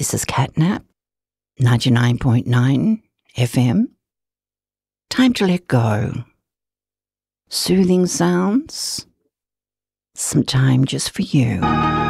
This is Catnap, 99.9 FM. Time to let go. Soothing sounds. Some time just for you.